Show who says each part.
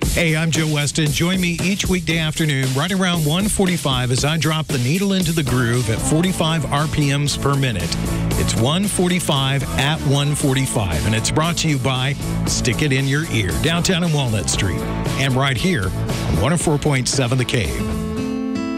Speaker 1: Hey, I'm Joe Weston. Join me each weekday afternoon right around 1:45 as I drop the needle into the groove at 45 RPMs per minute. It's 1:45 at 1:45, and it's brought to you by Stick It in Your Ear, downtown on Walnut Street, and right here on 104.7 The Cave.